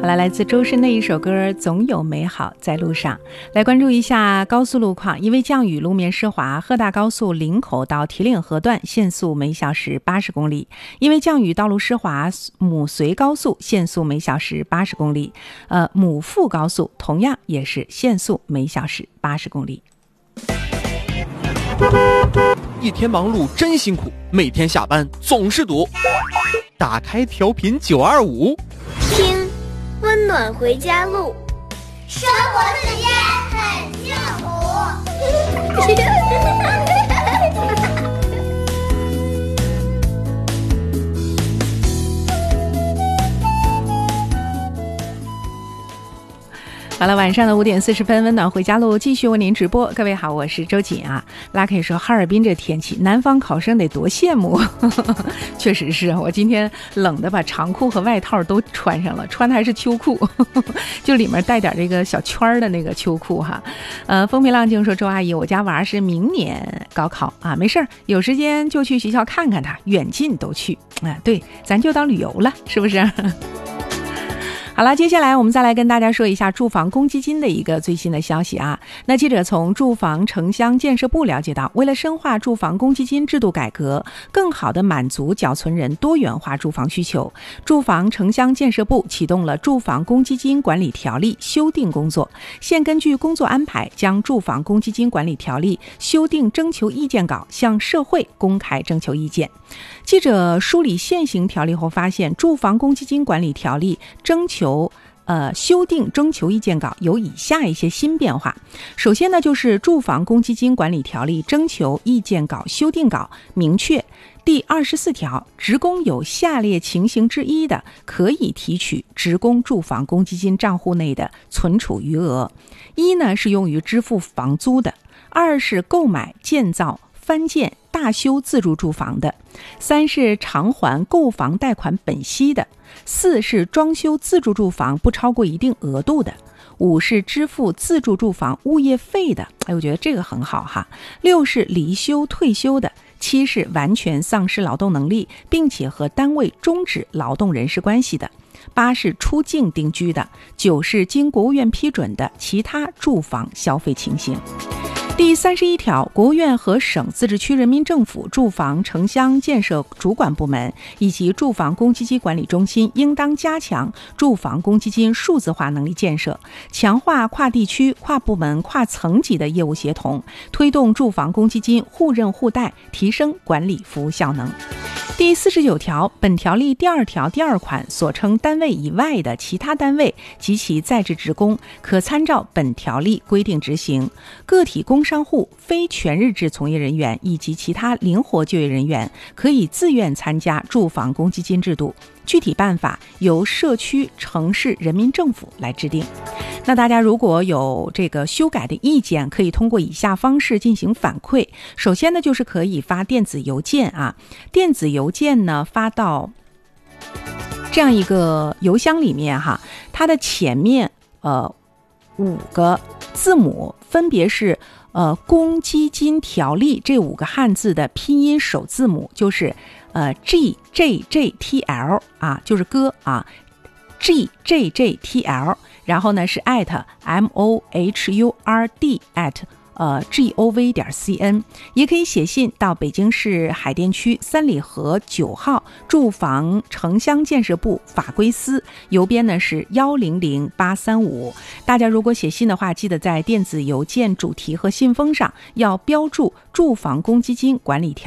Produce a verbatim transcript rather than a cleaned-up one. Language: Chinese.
好了，来自周深的一首歌《总有美好在路上》。来关注一下高速路况，因为降雨路面湿滑，赫大高速林口到提领河段限速每小时八十公里；因为降雨道路湿滑，母绥高速限速每小时八十公里。呃，母富高速同样也是限速每小时八十公里。 一天忙碌真辛苦，每天下班总是堵。打开调频九二五， 听温暖回家路， 生活时间很幸福。 好了，晚上的五点四十分，温暖回家路继续为您直播。各位好，我是周瑾啊。拉可以说哈尔滨这天气，南方考生得多羡慕。确实是我今天冷的把长裤和外套都穿上了，穿的还是秋裤，就里面带点这个小圈的那个秋裤哈。呃，风平浪静说，周阿姨，我家娃是明年高考啊，没事儿，有时间就去学校看看他，远近都去啊。对，咱就当旅游了，是不是？好了，接下来我们再来跟大家说一下住房公积金的一个最新的消息啊。那记者从住房城乡建设部了解到，为了深化住房公积金制度改革，更好地满足缴存人多元化住房需求，住房城乡建设部启动了住房公积金管理条例修订工作，现根据工作安排，将住房公积金管理条例修订征求意见稿向社会公开征求意见。记者梳理现行条例后发现，住房公积金管理条例征求呃，修订征求意见稿有以下一些新变化。首先呢，就是住房公积金管理条例征求意见稿修订稿明确第二十四条，职工有下列情形之一的，可以提取职工住房公积金账户内的存储余额。一呢，是用于支付房租的；二是购买、建造、翻建、大修自住住房的；三是偿还购房贷款本息的；四是装修自住住房不超过一定额度的；五是支付自住住房物业费的，哎，我觉得这个很好哈；六是离休退休的；七是完全丧失劳动能力并且和单位终止劳动人事关系的；八是出境定居的；九是经国务院批准的其他住房消费情形。第三十一条，国务院和省、自治区人民政府住房城乡建设主管部门以及住房公积金管理中心应当加强住房公积金数字化能力建设，强化跨地区、跨部门、跨层级的业务协同，推动住房公积金互认互贷，提升管理服务效能。第四十九条，本条例第二条第二款所称单位以外的其他单位及其在职职工，可参照本条例规定执行。个体工商户、非全日制从业人员以及其他灵活就业人员可以自愿参加住房公积金制度，具体办法由社区、城市人民政府来制定。那大家如果有这个修改的意见，可以通过以下方式进行反馈。首先呢，就是可以发电子邮件啊，电子邮件呢发到这样一个邮箱里面哈，它的前面呃五个字母分别是呃公积金条例这五个汉字的拼音首字母，就是呃 G J J T L 啊，就是歌啊 G J J T L， 然后呢是 at M O H U R D at呃 gov 点 cn， 也可以写信到北京市海淀区三里河九号住房城乡建设部法规司，邮编呢是幺零零八三五。大家如果写信的话，记得在电子邮件主题和信封上要标注住房公积金管理条